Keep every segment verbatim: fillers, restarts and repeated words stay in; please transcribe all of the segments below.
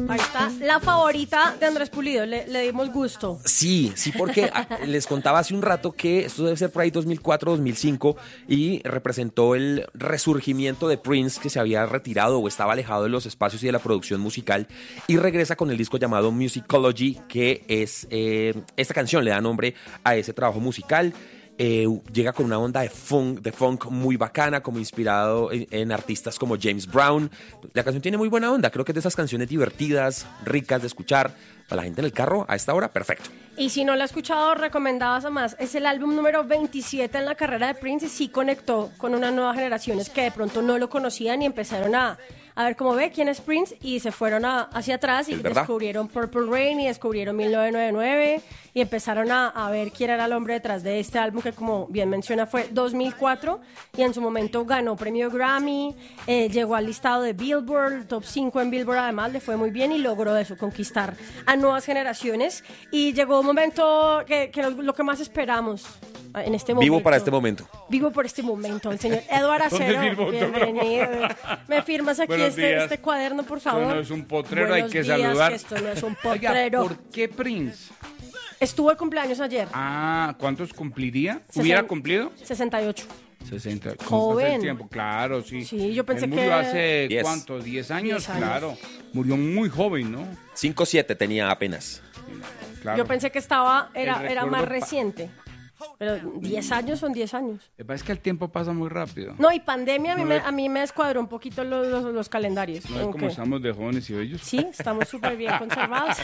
Ahí está la favorita de Andrés Pulido, le, le dimos gusto. Sí, sí, porque les contaba hace un rato que esto debe ser por ahí dos mil cuatro, dos mil cinco y representó el resurgimiento de Prince, que se había retirado o estaba alejado de los espacios y de la producción musical, y regresa con el disco llamado Musicology, que es eh, esta canción le da nombre a ese trabajo musical. Eh, llega con una onda de funk, de funk muy bacana, como inspirado en, en artistas como James Brown. La canción tiene muy buena onda, creo que es de esas canciones divertidas, ricas de escuchar, para la gente en el carro a esta hora, perfecto. Y si no la has escuchado, recomendadas a más. Es el álbum número veintisiete en la carrera de Prince y sí conectó con unas nuevas generaciones que de pronto no lo conocían y empezaron a, a ver cómo ve quién es Prince y se fueron a, hacia atrás y descubrieron Purple Rain y descubrieron mil novecientos noventa y nueve y empezaron a, a ver quién era el hombre detrás de este álbum que, como bien menciona, fue dos mil cuatro y en su momento ganó premio Grammy, eh, llegó al listado de Billboard, top cinco en Billboard, además le fue muy bien y logró eso, conquistar a nuevas generaciones, y llegó un momento que, que lo, lo que más esperamos en este momento. Vivo para este momento. Vivo por este momento, el señor Eduardo Acero. Bienvenido. ¿Me firmas aquí este, este cuaderno, por favor? Esto no es un potrero, Buenos hay que días, saludar. que esto no es un potrero. Oiga, ¿por qué Prince? Estuvo de cumpleaños ayer. Ah, ¿cuántos cumpliría? Sesen- ¿Hubiera cumplido? sesenta y ocho. sesenta. Joven. Hace el tiempo, claro, sí. Sí, yo pensé Él murió que- hace, Diez. ¿cuánto? ¿diez años? Diez años. Claro. Murió muy joven, ¿no? cinco siete tenía apenas. Claro. Yo pensé que estaba, era, El era recuerdo más pa- reciente. Pero diez años son diez años. Lo que pasa es que el tiempo pasa muy rápido. No, y pandemia a mí, No me, le- a mí me descuadró un poquito los, los, los calendarios. No es ¿En como qué? estamos de jóvenes y bellos. Sí, estamos súper bien conservados.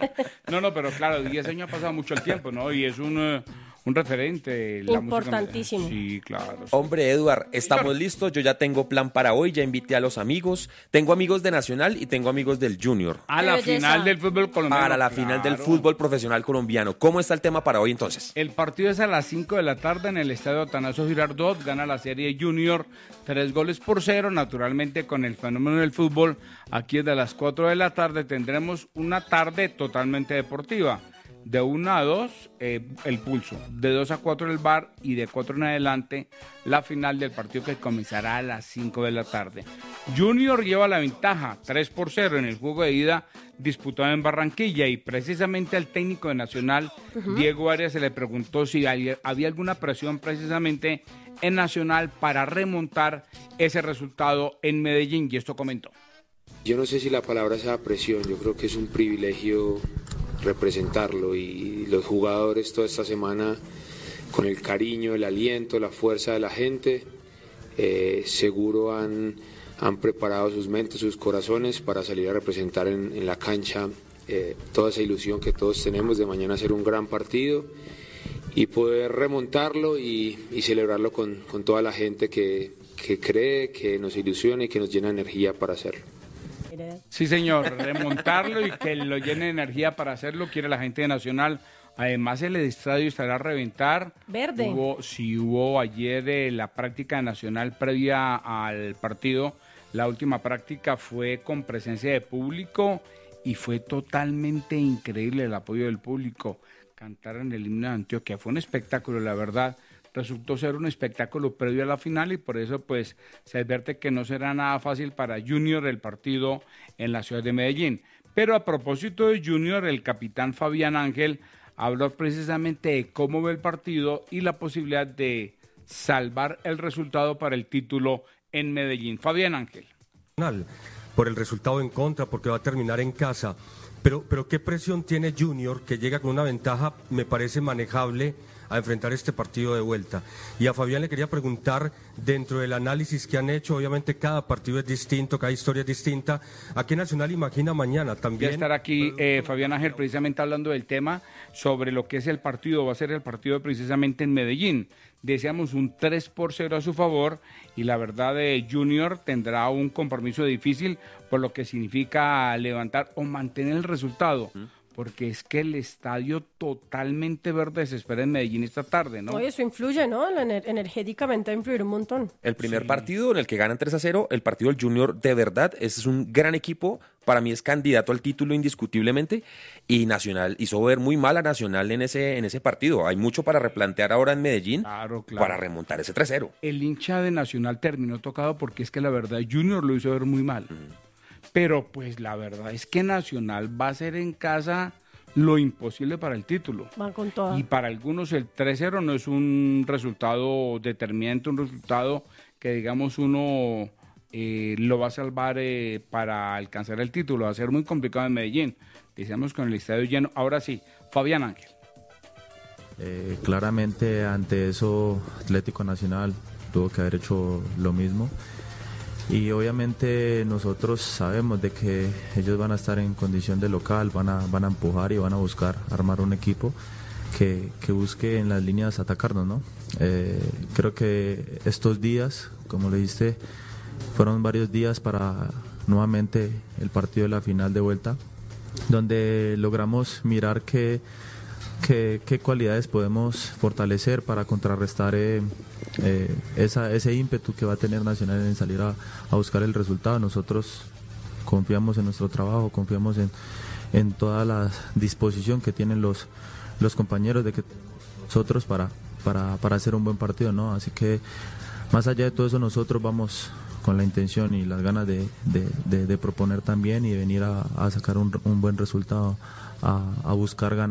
No, no, pero claro, diez años ha pasado mucho el tiempo, ¿no? Y es un, eh, un referente. La Importantísimo. Música, sí, claro. sí. Hombre, Eduard, estamos listos. Yo ya tengo plan para hoy, ya invité a los amigos. Tengo amigos de Nacional y tengo amigos del Junior. A Qué la belleza. final del fútbol colombiano. Para la final del claro. fútbol profesional colombiano. ¿Cómo está el tema para hoy entonces? El partido es a las cinco de la tarde en el estadio Atanasio Girardot. Gana la serie Junior tres goles por cero. Naturalmente, con el fenómeno del fútbol, aquí desde las cuatro de la tarde tendremos una tarde totalmente deportiva. De una a dos, eh, el pulso. De dos a cuatro el bar y de cuatro en adelante, la final del partido que comenzará a las cinco de la tarde. Junior lleva la ventaja, tres por cero en el juego de ida disputado en Barranquilla, y precisamente al técnico de Nacional, uh-huh. Diego Arias, se le preguntó si había, había alguna presión precisamente en Nacional para remontar ese resultado en Medellín, y esto comentó. Yo no sé si la palabra sea presión, yo creo que es un privilegio representarlo, y los jugadores toda esta semana, con el cariño, el aliento, la fuerza de la gente, eh, seguro han, han preparado sus mentes, sus corazones para salir a representar en, en la cancha eh, toda esa ilusión que todos tenemos de mañana hacer un gran partido y poder remontarlo y, y celebrarlo con, con toda la gente que, que cree, que nos ilusiona y que nos llena de energía para hacerlo. Sí, señor, remontarlo y que lo llene de energía para hacerlo, quiere la gente de Nacional. Además, el estadio estará a reventar. Verde. Hubo, sí, hubo ayer eh, la práctica de Nacional previa al partido. La última práctica fue con presencia de público y fue totalmente increíble el apoyo del público. Cantar en el himno de Antioquia fue un espectáculo, la verdad. Resultó ser un espectáculo previo a la final y por eso pues se advierte que no será nada fácil para Junior el partido en la ciudad de Medellín. Pero a propósito de Junior, el capitán Fabián Ángel habló precisamente de cómo ve el partido y la posibilidad de salvar el resultado para el título en Medellín. Fabián Ángel. Por el resultado en contra, porque va a terminar en casa. Pero, pero ¿qué presión tiene Junior, que llega con una ventaja, me parece manejable, a enfrentar este partido de vuelta? Y a Fabián le quería preguntar, dentro del análisis que han hecho, obviamente cada partido es distinto, cada historia es distinta, ¿a qué Nacional imagina mañana también? Ya estará aquí eh, Fabián Ángel precisamente hablando del tema sobre lo que es el partido, va a ser el partido precisamente en Medellín. Deseamos un tres por cero a su favor y la verdad de Junior tendrá un compromiso difícil por lo que significa levantar o mantener el resultado. ¿Mm? Porque es que el estadio totalmente verde se espera en Medellín esta tarde, ¿no? Oye, eso influye, ¿no? Ener- energéticamente va a influir un montón. El primer Sí. partido en el que ganan tres a cero, el partido del Junior, de verdad, ese es un gran equipo. Para mí es candidato al título indiscutiblemente. Y Nacional hizo ver muy mal a Nacional en ese, en ese partido. Hay mucho para replantear ahora en Medellín Claro, claro. para remontar ese tres cero. El hincha de Nacional terminó tocado porque es que la verdad Junior lo hizo ver muy mal. pero pues la verdad es que Nacional va a hacer en casa lo imposible para el título. Van con toda. Y para algunos el tres cero no es un resultado determinante, un resultado que digamos uno eh, lo va a salvar eh, para alcanzar el título. Va a ser muy complicado en Medellín. Decíamos con el estadio lleno. Ahora sí, Fabián Ángel. Eh, claramente ante eso Atlético Nacional tuvo que haber hecho lo mismo. Y obviamente nosotros sabemos de que ellos van a estar en condición de local, van a, van a empujar y van a buscar armar un equipo que, que busque en las líneas atacarnos, ¿no? Eh, creo que estos días, como le dijiste, fueron varios días para nuevamente el partido de la final de vuelta, donde logramos mirar qué, qué, qué cualidades podemos fortalecer para contrarrestar eh, eh, esa, ese ímpetu que va a tener Nacional en salir a, a buscar el resultado. Nosotros confiamos en nuestro trabajo, confiamos en, en toda la disposición que tienen los, los compañeros de que nosotros para, para, para hacer un buen partido, ¿no? Así que más allá de todo eso, nosotros vamos con la intención y las ganas de, de, de, de proponer también y de venir a, a sacar un, un buen resultado, a, a buscar ganar.